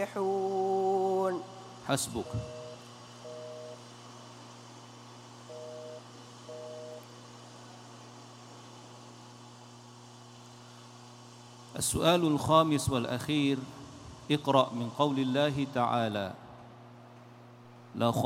يفلحون. حسبك. السؤال الخامس والأخير: اقرأ من قول الله تعالى: لا